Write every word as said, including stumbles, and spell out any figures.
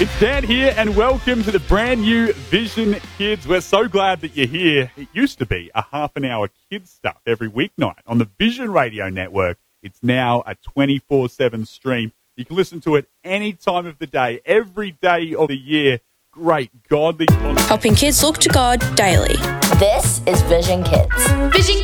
It's Dan here, and welcome to the brand new Vision Kids. We're so glad that you're here. It used to be a half an hour kids stuff every weeknight on the Vision Radio Network. It's now a twenty-four seven stream. You can listen to it any time of the day, every day of the year. Great godly content. Helping kids look to God daily. This is Vision Kids. Vision